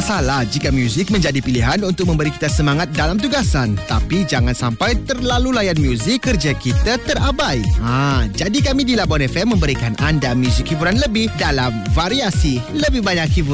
salah jika muzik menjadi pilihan untuk memberi kita semangat dalam tugasan. Tapi jangan sampai terlalu layan muzik, kerja kita terabai. Jadi kami di Labuan FM memberikan anda muzik hiburan lebih dalam variasi. Lebih banyak hiburan